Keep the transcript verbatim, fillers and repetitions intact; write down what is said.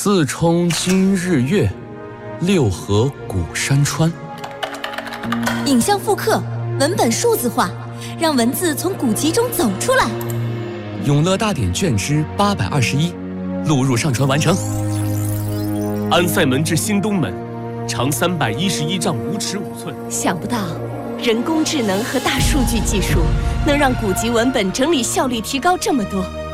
四冲今日月，六合古山川。 影像复刻，文本数字化，让文字从古籍中走出来。 永乐大典卷之八百二十一，录入上传完成。 安塞门至新东门，长三百一十一丈五尺五寸。 想不到，人工智能和大数据技术能让古籍文本整理效率提高这么多。